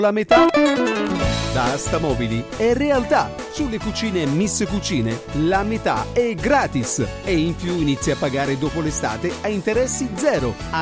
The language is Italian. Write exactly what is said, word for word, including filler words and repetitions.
la metà? Da Astamobili è realtà. Sulle cucine Miss Cucine la metà è gratis e in più inizi a pagare dopo l'estate a interessi zero.